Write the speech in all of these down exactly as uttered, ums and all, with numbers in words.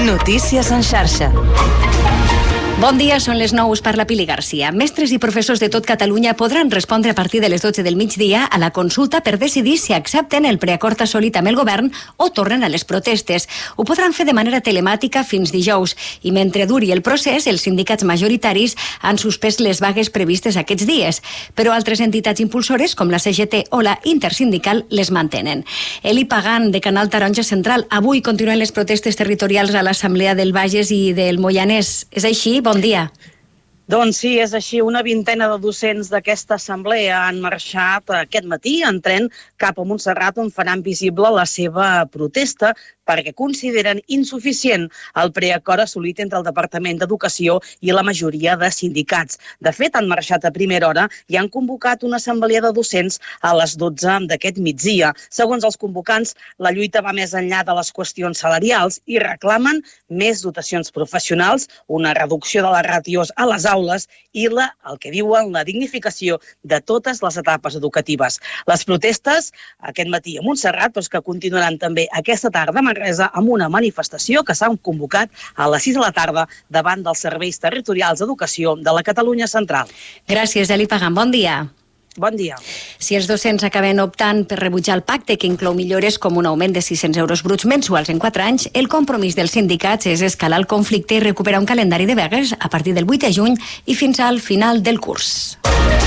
Notícies en xarxa. Bon dia, són les nou, us parla Pili Garcia. Mestres i professors de tot Catalunya podran respondre a partir de les dotze del migdia a la consulta per decidir si accepten el preacord assolit amb el govern o tornen a les protestes. Ho podran fer de manera telemàtica fins dijous i mentre duri el procés, els sindicats majoritaris han suspès les vagues previstes aquests dies, però altres entitats impulsores com la C G T o la Intersindical les mantenen. Eli Pagan, de Canal Taronja Central, avui continuen les protestes territorials a l'Assemblea del Bages i del Moianès. És així? Bon dia. Doncs sí, és així. Una vintena de docents d'aquesta assemblea han marxat aquest matí en tren cap a Montserrat, on faran visible la seva protesta perquè consideren insuficient el preacord assolit entre el Departament d'Educació i la majoria de sindicats. De fet, han marxat a primera hora i han convocat una assemblea de docents a les dotze d'aquest migdia. Segons els convocants, la lluita va més enllà de les qüestions salarials i reclamen més dotacions professionals, una reducció de les ràtios a les aules i la, el que diuen, la dignificació de totes les etapes educatives. Les protestes aquest matí a Montserrat, però que continuaran també aquesta tarda a Manresa amb una manifestació que s'han convocat a les sis de la tarda davant dels serveis territorials d'educació de la Catalunya Central. Gràcies, Eli Pagan. Bon dia. Bon dia. Si els docents acaben optant per rebutjar el pacte, que inclou millores com un augment de sis-cents euros bruts mensuals en quatre anys, el compromís dels sindicats és escalar el conflicte i recuperar un calendari de vagues a partir del vuit de juny i fins al final del curs.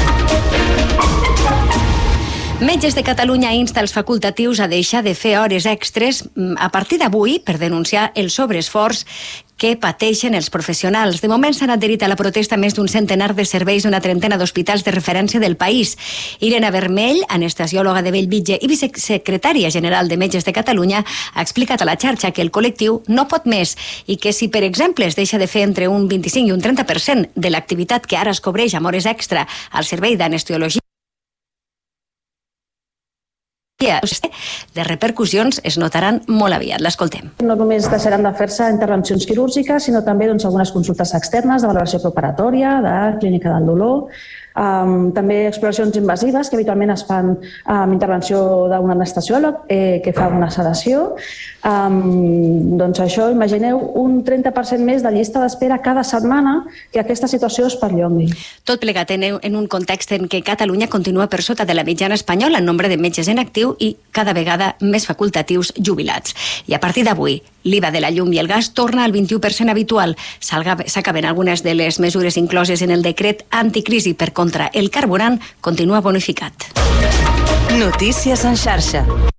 Metges de Catalunya insta els facultatius a deixar de fer hores extres a partir d'avui per denunciar el sobreesforç que pateixen els professionals. De moment s'han adherit a la protesta més d'un centenar de serveis d'una trentena d'hospitals de referència del país. Irene Vermell, anestesiòloga de Bellvitge i vicesecretària general de Metges de Catalunya, ha explicat a la xarxa que el col·lectiu no pot més i que si, per exemple, es deixa de fer entre un vint-i-cinc i un trenta per cent de l'activitat que ara es cobreix amb hores extra al servei d'anestesiologia, les repercussions es notaran molt aviat. L'escoltem. No només deixaran de fer-se intervencions quirúrgiques, sinó també doncs, algunes consultes externes de valoració preparatòria, de clínica del dolor, um, també exploracions invasives que habitualment es fan amb intervenció d'un anestesiòleg eh, que fa una sedació. Um, doncs això, imagineu, un trenta per cent més de llista d'espera cada setmana que aquesta situació es perllongui. Tot plegat en, en un context en què Catalunya continua per sota de la mitjana espanyola en nombre de metges en actiu i cada vegada més facultatius jubilats. I a partir d'avui, l'I V A de la llum i el gas torna al vint-i-u per cent habitual. S'acaben algunes de les mesures incloses en el decret anticrisi per contra el carburant, continua bonificat. Notícies en xarxa.